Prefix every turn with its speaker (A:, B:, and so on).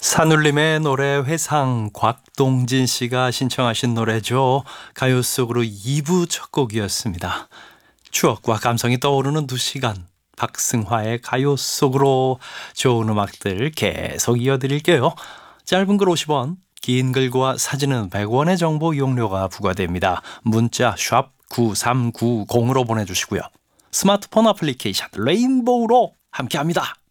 A: 산울림의 노래 회상, 곽동진 씨가 신청하신 노래죠. 가요 속으로 2부 첫 곡이었습니다. 추억과 감성이 떠오르는 2시간, 박승화의 가요 속으로 좋은 음악들 계속 이어드릴게요. 짧은 글 50원, 긴 글과 사진은 100원의 정보 이용료가 부과됩니다. 문자 샵 9390으로 보내주시고요. 스마트폰 어플리케이션 레인보우로 함께합니다.